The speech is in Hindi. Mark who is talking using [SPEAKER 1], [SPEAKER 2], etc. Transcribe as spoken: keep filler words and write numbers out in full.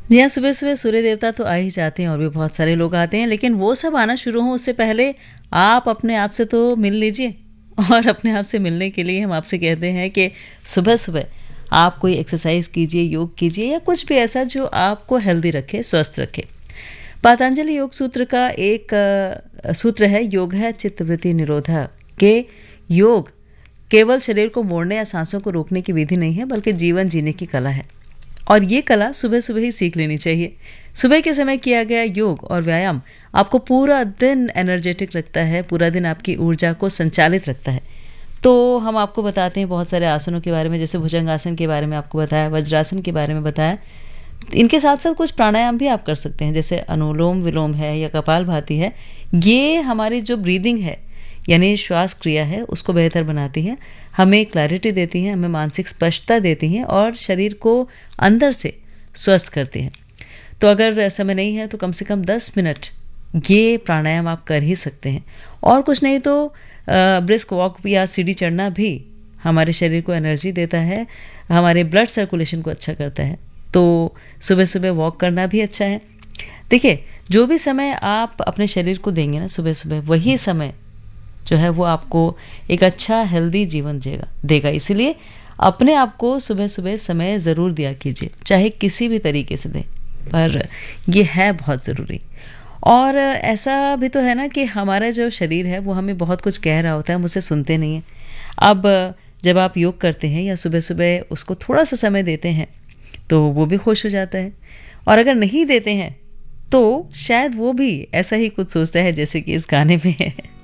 [SPEAKER 1] जी हाँ, सुबह-सुबह सूर्य देवता तो आ ही जाते हैं और भी बहुत सारे लोग आते हैं, लेकिन वो सब आना शुरू हों उससे पहले आप अपने आप से तो मिल लीजिए। और अपने आप से मिलने के लिए हम आपसे कहते हैं कि सुबह-सुबह आप कोई एक्सरसाइज़ कीजिए, योग कीजिए या कुछ भी ऐसा जो आपको हेल्दी रखे, स्वस्थ रखे। पतंजलि योग सूत्र का एक अ, सूत्र है, योग है चित्तवृत्ति निरोधा, के योग केवल शरीर को मोड़ने या सांसों को रोकने की विधि नहीं है, बल्कि जीवन जीने की कला है। और ये कला सुबह सुबह ही सीख लेनी चाहिए। सुबह के समय किया गया योग और व्यायाम आपको पूरा दिन एनर्जेटिक रखता है, पूरा दिन आपकी ऊर्जा को संचालित रखता है। तो हम आपको बताते हैं बहुत सारे आसनों के बारे में, जैसे भुजंगासन के बारे में आपको बताया, वज्रासन के बारे में बताया। इनके साथ साथ कुछ प्राणायाम भी आप कर सकते हैं, जैसे अनुलोम विलोम है या कपालभाति है। ये हमारी जो ब्रीदिंग है यानी श्वास क्रिया है उसको बेहतर बनाती है, हमें क्लैरिटी देती हैं, हमें मानसिक स्पष्टता देती हैं और शरीर को अंदर से स्वस्थ करती हैं। तो अगर समय नहीं है तो कम से कम दस मिनट ये प्राणायाम आप कर ही सकते हैं। और कुछ नहीं तो ब्रिस्क वॉक या सीढ़ी चढ़ना भी हमारे शरीर को एनर्जी देता है, हमारे ब्लड सर्कुलेशन को अच्छा करता है। तो सुबह सुबह वॉक करना भी अच्छा है। देखिए, जो भी समय आप अपने शरीर को देंगे ना सुबह सुबह, वही समय जो है वो आपको एक अच्छा हेल्दी जीवन देगा देगा इसीलिए अपने आप को सुबह सुबह समय ज़रूर दिया कीजिए, चाहे किसी भी तरीके से दें, पर ये है बहुत ज़रूरी। और ऐसा भी तो है ना कि हमारा जो शरीर है वो हमें बहुत कुछ कह रहा होता है, हम उसे सुनते नहीं हैं। अब जब आप योग करते हैं या सुबह सुबह उसको थोड़ा सा समय देते हैं तो वो भी खुश हो जाता है, और अगर नहीं देते हैं तो शायद वो भी ऐसा ही कुछ सोचता है जैसे कि इस गाने में है।